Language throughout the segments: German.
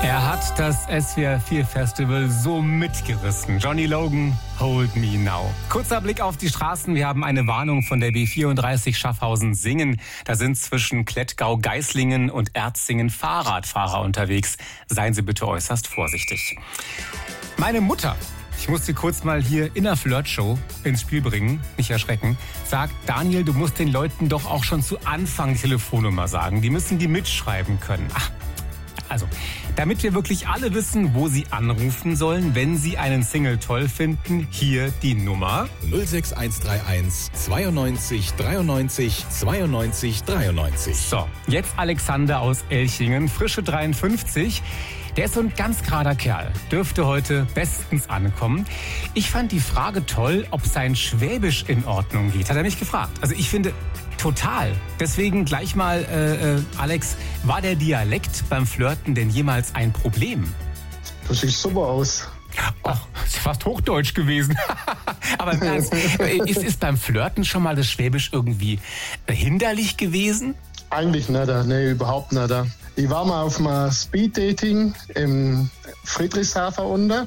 Er hat das SWR4 Festival so mitgerissen. Johnny Logan, Hold Me Now. Kurzer Blick auf die Straßen. Wir haben eine Warnung von der B34 Schaffhausen-Singen. Da sind zwischen Klettgau-Geislingen und Erzingen Fahrradfahrer unterwegs. Seien Sie bitte äußerst vorsichtig. Meine Mutter, ich muss sie kurz mal hier in der Flirtshow ins Spiel bringen, nicht erschrecken, sagt: Daniel, du musst den Leuten doch auch schon zu Anfang Telefonnummer sagen. Die müssen die mitschreiben können. Also, damit wir wirklich alle wissen, wo sie anrufen sollen, wenn sie einen Single toll finden, hier die Nummer 06131 92 93 92 93. So, jetzt Alexander aus Elchingen, frische 53. Der ist so ein ganz gerader Kerl, dürfte heute bestens ankommen. Ich fand die Frage toll, ob sein Schwäbisch in Ordnung geht. Hat er mich gefragt. Also ich finde, total. Deswegen gleich mal, Alex, war der Dialekt beim Flirten denn jemals ein Problem? Das sieht super aus. Ach, ist fast Hochdeutsch gewesen. Aber im Ernst, ist beim Flirten schon mal das Schwäbisch irgendwie hinderlich gewesen? Eigentlich nicht, nee, überhaupt nicht. Ich war mal auf einem Speeddating im Friedrichshafen unten.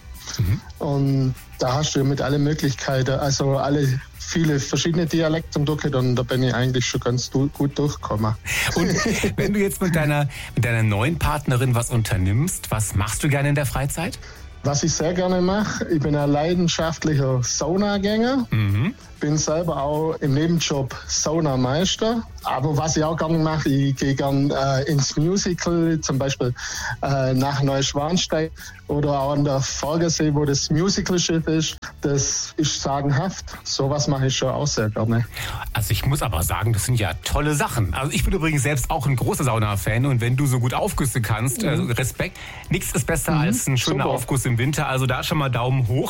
Und da hast du mit allen Möglichkeiten, also viele verschiedene Dialekte durch, und da bin ich eigentlich schon ganz gut durchgekommen. Und wenn du jetzt mit deiner neuen Partnerin was unternimmst, was machst du gerne in der Freizeit? Was ich sehr gerne mache, ich bin ein leidenschaftlicher Saunagänger, bin selber auch im Nebenjob Saunameister. Aber was ich auch gerne mache, ich gehe gerne ins Musical, zum Beispiel nach Neuschwanstein oder auch an der Vorgersee, wo das Musicalschiff ist. Das ist sagenhaft. Sowas mache ich schon auch sehr gerne. Also ich muss aber sagen, das sind ja tolle Sachen. Also ich bin übrigens selbst auch ein großer Sauna-Fan, und wenn du so gut Aufgüsse kannst, Respekt. Nichts ist besser als ein schöner Aufguss im Winter. Also da schon mal Daumen hoch.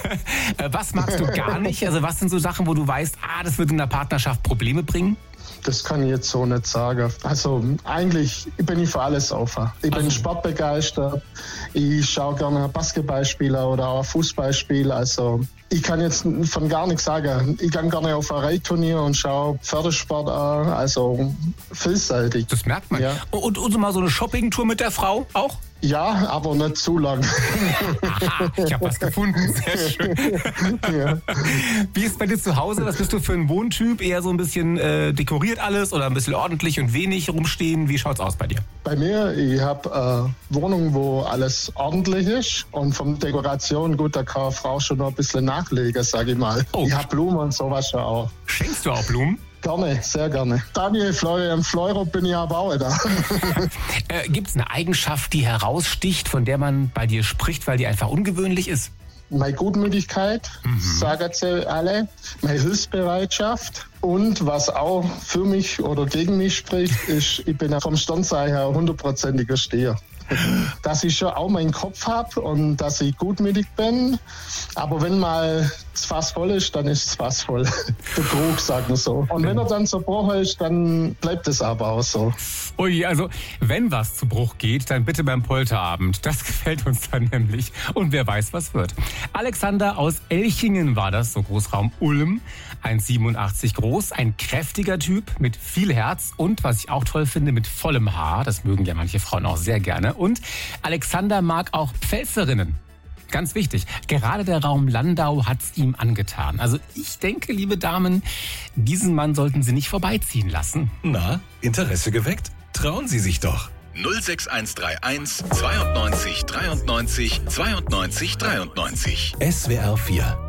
Was magst du gar nicht? Also was sind so Sachen, wo du weißt, das wird in der Partnerschaft Probleme bringen? Das kann ich jetzt so nicht sagen. Also eigentlich bin ich für alles offen. Ich bin sportbegeistert. Ich schaue gerne Basketballspieler oder auch Fußballspiel. Also ich kann jetzt von gar nichts sagen. Ich gehe gerne auf ein Reitturnier und schaue Pferdesport an. Also vielseitig. Das merkt man. Ja. Und mal so eine Shoppingtour mit der Frau auch? Ja, aber nicht zu lang. Aha, ich habe was gefunden. Sehr schön. Ja. Wie ist bei dir zu Hause? Was bist du für ein Wohntyp? Eher so ein bisschen dekoriert alles oder ein bisschen ordentlich und wenig rumstehen? Wie schaut's aus bei dir? Bei mir, ich habe eine Wohnung, wo alles ordentlich ist. Und von Dekoration, gut, da kann eine Frau schon noch ein bisschen nachlegen, sage ich mal. Oh. Ich habe Blumen und sowas schon auch. Schenkst du auch Blumen? Gerne, sehr gerne. Daniel Florian Fleuro bin ich aber auch da. Gibt es eine Eigenschaft, die heraussticht, von der man bei dir spricht, weil die einfach ungewöhnlich ist? Meine Gutmütigkeit, sagen sie alle. Meine Hilfsbereitschaft. Und was auch für mich oder gegen mich spricht, ist, ich bin vom Sternzeichen her 100%iger Stier. Dass ich schon auch meinen Kopf habe und dass ich gutmütig bin. Aber wenn mal das Fass voll ist, dann ist das Fass voll. Der Krug, sagt man so. Und wenn er dann zu Bruch ist, dann bleibt es aber auch so. Ui, also wenn was zu Bruch geht, dann bitte beim Polterabend. Das gefällt uns dann nämlich. Und wer weiß, was wird. Alexander aus Elchingen war das, so Großraum Ulm. 1,87 groß, ein kräftiger Typ mit viel Herz und, was ich auch toll finde, mit vollem Haar. Das mögen ja manche Frauen auch sehr gerne. Und Alexander mag auch Pfälzerinnen. Ganz wichtig, gerade der Raum Landau hat's ihm angetan. Also ich denke, liebe Damen, diesen Mann sollten Sie nicht vorbeiziehen lassen. Na, Interesse geweckt? Trauen Sie sich doch. 06131 92 93 92 93. SWR4